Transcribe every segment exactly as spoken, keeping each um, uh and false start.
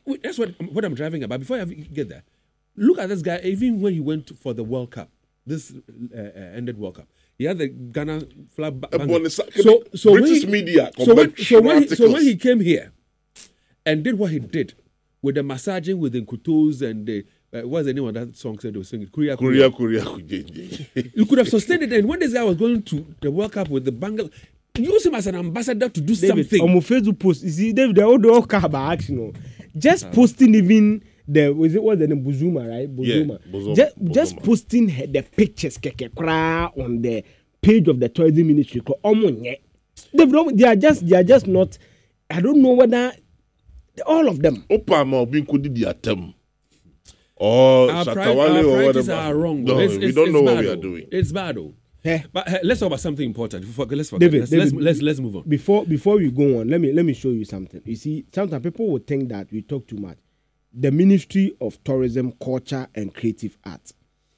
that's what what I'm driving about. Before I get there, look at this guy. Even when he went for the World Cup, this uh, uh, ended World Cup, he had the Ghana flag. Uh, so, so British he, media. So when, so when, he, so when he came here and did what he did with the massaging with the kutos and the uh, what's the name of that song? Said they were singing Korea, Korea, Korea, Korea. You could have sustained it. And when this guy was going to the World Cup with the Bengal, use him as an ambassador to do David, something. On my Facebook post, you see, David, they all the all car about action. No? Just uh, posting even the was it was the name Buzuma, right? Buzuma. Yeah, Buzuma. Just, Buzuma. just posting the pictures keke kra on the page of the tourism ministry. David, they are just they are just not. I don't know whether all of them. Opa ma being could the attempt. Or our Satawale or whatever. Are wrong. No, it's, we it's, don't it's know what bad, we are though. doing. It's bad though. Hey. But uh, let's talk about something important. Let's forget. David, let's, David, let's, let's let's move on. Before before we go on, let me let me show you something. You see, sometimes people will think that we talk too much. The Ministry of Tourism, Culture and Creative Arts.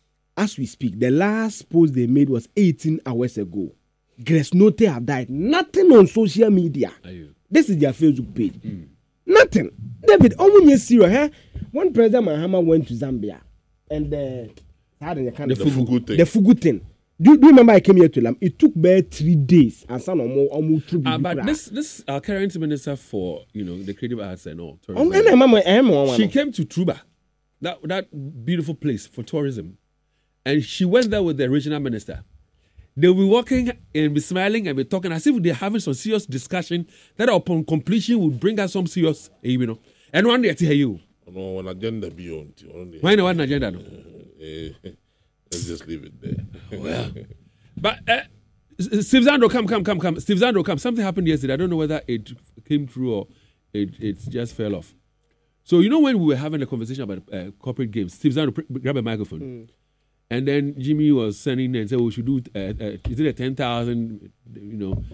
As we speak, the last post they made was eighteen hours ago. Grace Note have died. Nothing on social media. This is their Facebook page. Mm. Nothing. David, only serious. Eh? When President Mahama went to Zambia and the how did the, the Fugu thing. The Fugu thing. Do, do you remember I came here to Lam? It took bare three days and some more almost two uh, But this this our current minister for you know the creative arts and all tourism. Oh, she came to Truba, that that beautiful place for tourism, and she went there with the regional minister. They'll be walking and be smiling and be talking as if they're having some serious discussion that upon completion would bring us some serious, you know. And one day I tell you. No, an agenda beyond. Why not one agenda? No? Uh, uh, let's just leave it there. Well, but uh, Steve Zando, come, come, come, come. Steve Zando, come. Something happened yesterday. I don't know whether it came through or it, it just fell off. So, you know, when we were having a conversation about uh, corporate games, Steve Zando, pr- grab a microphone. Mm. And then Jimmy was sending and said, we should do, uh, uh, is it a ten thousand, you know,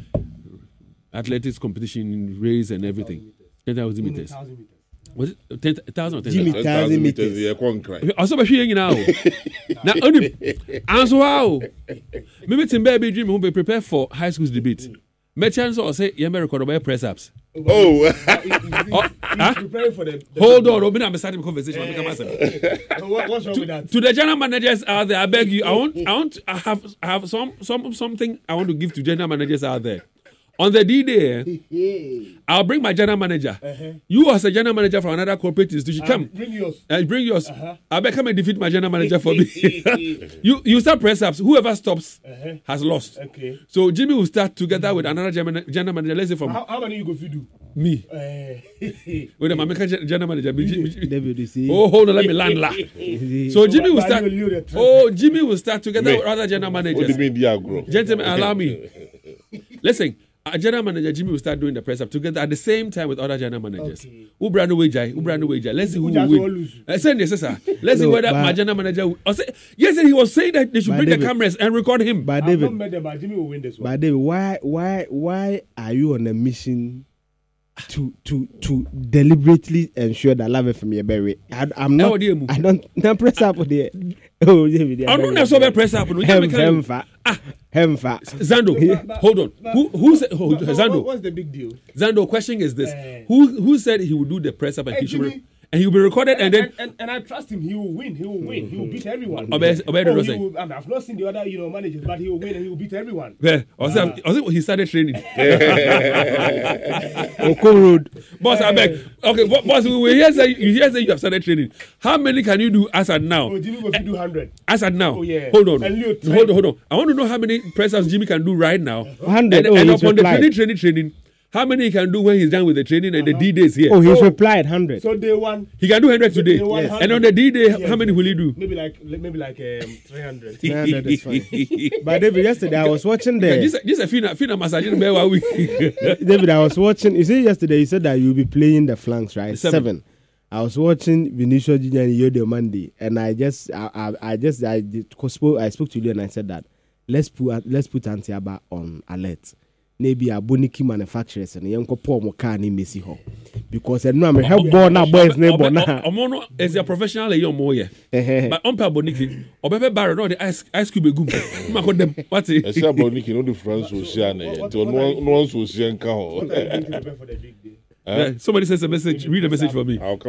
athletics competition race and everything? ten thousand meters. Was it ten thousand or ten thousand? Jimmy, ten thousand meters. Yeah, one cry. I saw you now. Now, only answer how. Maybe it's in baby dream who be prepared for high school's debate. May chance or say, you may record about press ups. Oh, oh huh? Preparing for the, the hold on, Robin, I'm starting the conversation. Uh, what, what's wrong to, with that? To the general managers out there, I beg you, I want, I want, I have, I have some, some, something I want to give to general managers out there. On the D-Day, I'll bring my general manager. Uh-huh. You as a general manager from another corporate institution, come. Um, bring yours. Uh, bring yours. Uh-huh. I'll come and defeat my general manager for me. you you start press ups. Whoever stops uh-huh. has lost. Okay. So Jimmy will start together with another general manager. Let's say from how, how many you go to do? Me. Uh, with my general manager. David, you see. Oh, hold on, let me land la. So Jimmy will start. Oh, Jimmy will start together with other general managers. What do you mean, Diagro? Gentlemen, allow me. Listen. Our general manager Jimmy will start doing the press up together at the same time with other general managers. Who brand new wage? Who brand new wage? Let's see who will win. Let's say yes, sir. Let's see whether my general manager. Will, say, yes, he was saying that they should bring David, the cameras and record him. But David, I've not met them, but Jimmy will win this one. But David, why, why, why are you on a mission to to to deliberately ensure that Love F M is buried? I'm not. I don't. Not press up with the. Oh, David. I'm not so bad press up. Hemfa. Hemfa. Zando, hold on. Who who said? Oh, Zando. What's the big deal? Zando, question is this: uh, Who who said he would do the press up and hey, he should be, and he will be recorded and, and then and, and, and I trust him. He will win. He will win. He will beat everyone. Obey, obey oh, he will, I mean, I've not seen the other you know managers, but he will win and he will beat everyone. Yeah. Also, uh, also he started training. Oko Road, boss. I beg. Okay, boss. We hear say you hear say you have started training. How many can you do as at now? Oh, Jimmy will do hundred. As at now. Oh yeah. Hold on. Hold on. Hold on. I want to know how many press ups Jimmy can do right now. Hundred. And, oh, and upon replied. the training, training, training. How many he can do when he's done with the training and uh-huh. the D-days here? Oh, he's oh. replied one hundred. So day one. He can do one hundred today. Yes. And on the D-day, yes. how many will he do? Maybe like maybe like um, three hundred. three hundred is fine. But David, yesterday I was watching the... This is a fina, fina massage. David, I was watching... You see yesterday, you said that you'll be playing the flanks, right? Seven. Seven. I was watching Vinicius Junior and Yode Monday, and I just... I, I, I just... I, did, spoke, I spoke to you and I said that let's put, let's put Antiaba on alert. Maybe a boniki manufacturers and young couple more car in Messi Hall because I know I'm a help born now, boys, neighbor now. Omono is a professional, young moye. But on per boniki, or Bebe Barrow, no, the ice ice cube goom. What's it? I said boniki, no, the France was sharing it. No one was sharing. Somebody says a message, read a message for me.